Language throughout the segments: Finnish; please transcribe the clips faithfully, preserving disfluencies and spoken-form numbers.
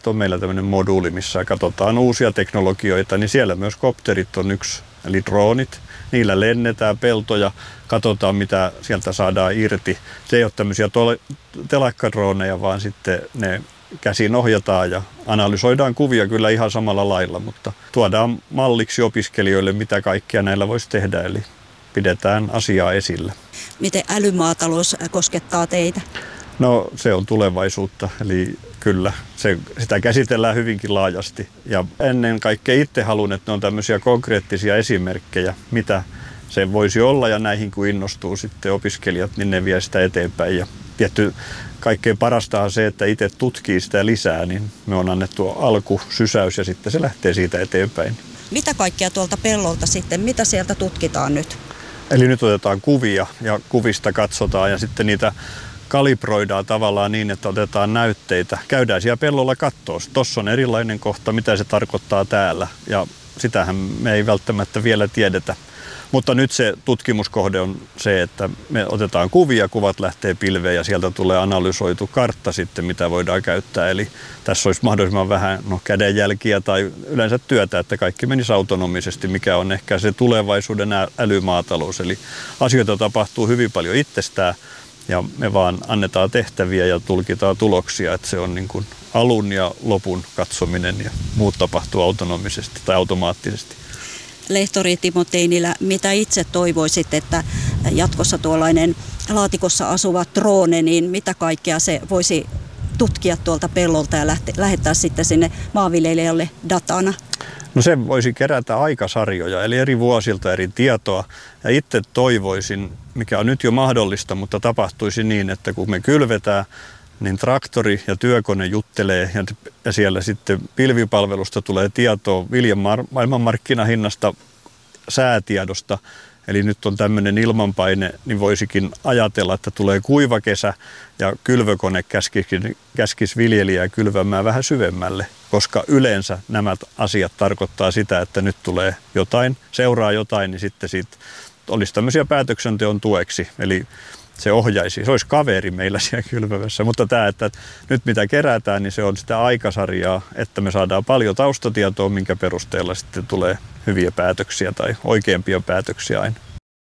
on meillä tämmöinen moduuli, missä katsotaan uusia teknologioita, niin siellä myös kopterit on yksi, eli droonit. Niillä lennetään peltoja, katsotaan mitä sieltä saadaan irti. Se ei ole tämmöisiä telakkadrooneja, vaan sitten ne käsin ohjataan ja analysoidaan kuvia kyllä ihan samalla lailla, mutta tuodaan malliksi opiskelijoille, mitä kaikkea näillä voisi tehdä, eli pidetään asiaa esillä. Miten älymaatalous koskettaa teitä? No se on tulevaisuutta, eli kyllä se, sitä käsitellään hyvinkin laajasti. Ja ennen kaikkea itse haluan, että ne on tämmöisiä konkreettisia esimerkkejä, mitä se voisi olla, ja näihin kun innostuu sitten opiskelijat, niin ne vie sitä eteenpäin. Ja tietty kaikkein parasta on se, että itse tutkii sitä lisää, niin me on annettu alkusysäys ja sitten se lähtee siitä eteenpäin. Mitä kaikkea tuolta pellolta sitten, mitä sieltä tutkitaan nyt? Eli nyt otetaan kuvia ja kuvista katsotaan ja sitten niitä kalibroidaan tavallaan niin, että otetaan näytteitä. Käydään siellä pellolla katsoa. Tuossa on erilainen kohta, mitä se tarkoittaa täällä, ja sitähän me ei välttämättä vielä tiedetä. Mutta nyt se tutkimuskohde on se, että me otetaan kuvia, kuvat lähtee pilveen ja sieltä tulee analysoitu kartta sitten, mitä voidaan käyttää. Eli tässä olisi mahdollisimman vähän no, kädenjälkiä tai yleensä työtä, että kaikki menisi autonomisesti, mikä on ehkä se tulevaisuuden älymaatalous. Eli asioita tapahtuu hyvin paljon itsestään ja me vaan annetaan tehtäviä ja tulkitaan tuloksia, että se on niin kuin alun ja lopun katsominen ja muut tapahtuu autonomisesti tai automaattisesti. Lehtori Timo Teinilä, mitä itse toivoisit, että jatkossa tuollainen laatikossa asuva droone, niin mitä kaikkea se voisi tutkia tuolta pellolta ja lähte, lähettää sitten sinne maanviljelijälle datana? No se voisi kerätä aikasarjoja, eli eri vuosilta eri tietoa. Ja itse toivoisin, mikä on nyt jo mahdollista, mutta tapahtuisi niin, että kun me kylvetään, niin traktori ja työkone juttelee ja, ja siellä sitten pilvipalvelusta tulee tietoa viljan maailmanmarkkinahinnasta, säätiedosta. Eli nyt on tämmöinen ilmanpaine, niin voisikin ajatella, että tulee kuiva kesä ja kylvökone käskisi, käskisi viljelijää kylvämään vähän syvemmälle, koska yleensä nämä asiat tarkoittaa sitä, että nyt tulee jotain, seuraa jotain, niin sitten siitä olisi tämmöisiä päätöksenteon tueksi. Eli se ohjaisi, se olisi kaveri meillä siellä kylvävässä, mutta tämä, että nyt mitä kerätään, niin se on sitä aikasarjaa, että me saadaan paljon taustatietoa, minkä perusteella sitten tulee hyviä päätöksiä tai oikeampia päätöksiä aina.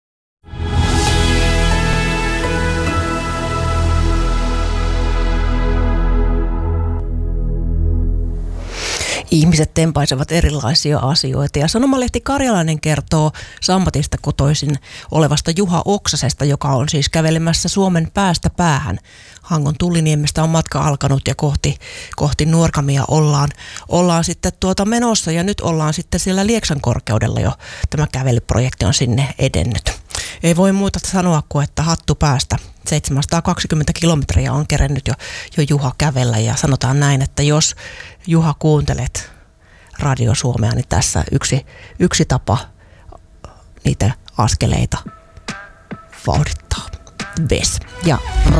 Ihmiset tempaisevat erilaisia asioita ja Sanomalehti Karjalainen kertoo Sammatista kotoisin olevasta Juha Oksasesta, joka on siis kävelemässä Suomen päästä päähän. Hangon Tulliniemestä on matka alkanut ja kohti, kohti Nuorgamia ollaan, ollaan sitten tuota menossa ja nyt ollaan sitten siellä Lieksan korkeudella jo. Tämä kävelyprojekti on sinne edennyt. Ei voi muuta sanoa kuin, että hattu päästä. seitsemänsataakaksikymmentä kilometriä on kerennyt jo, jo Juha kävellä ja sanotaan näin, että jos Juha kuuntelet Radio Suomea, niin tässä yksi, yksi tapa niitä askeleita vauhdittaa. Ves ja